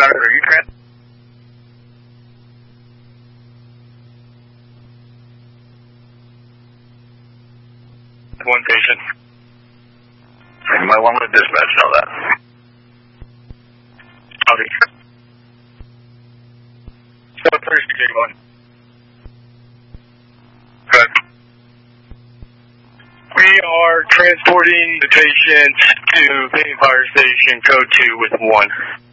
Driver, are you trans? One patient. You might want to let dispatch know that. Howdy. So, 3681. Good. We are transporting the patient to Payne Fire Station, code 2 with 1.